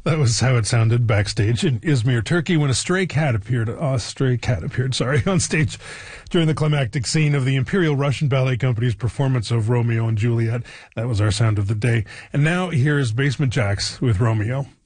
That was how it sounded backstage in Izmir, Turkey, when a stray cat appeared, on stage during the climactic scene of the Imperial Russian Ballet Company's performance of Romeo and Juliet. That was our sound of the day. And now here is Basement Jaxx with Romeo.